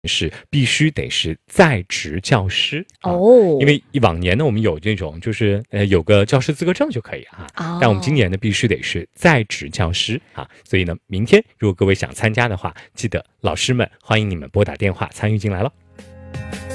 是必须得是在职教师因为往年呢我们有这种就是有个教师资格证就可以但我们今年呢必须得是在职教师所以呢明天如果各位想参加的话，记得老师们欢迎你们拨打电话参与进来了。